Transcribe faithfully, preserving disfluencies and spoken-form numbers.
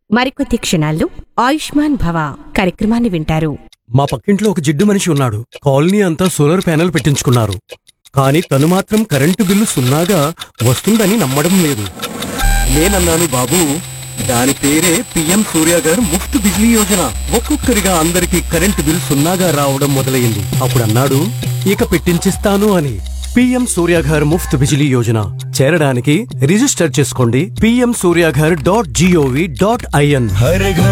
మరికొద్ది క్షణాల్లో ఆయుష్మాన్ భవ కార్యక్రమాన్ని వింటారు. మా పక్కింట్లో ఒక జిడ్డు మనిషి ఉన్నాడు. కాలనీ అంతా సోలార్ ప్యానెల్ పెట్టించుకున్నారు. కానీ తను మాత్రం కరెంటు బిల్లు సున్నాగా వస్తుందని నమ్మడం లేదు. నేనన్నాను, బాబు దాని పేరే పిఎం సూర్యగర్ ముఫ్త్ బిజ్లీ యోజన. ఒక్కొక్కరిగా అందరికీ కరెంటు బిల్ సున్నాగా రావడం మొదలైంది. అప్పుడు అన్నాడు, ఇక పెట్టించిస్తాను అని. పిఎం సూర్యఘర్ ముఫ్త్ బిజిలీ యోజన చేరడానికి రిజిస్టర్ చేసుకోండి PM Surya Ghar dot GOV dot IN.